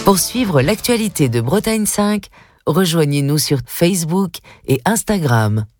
Pour suivre l'actualité de Bretagne 5, rejoignez-nous sur Facebook et Instagram.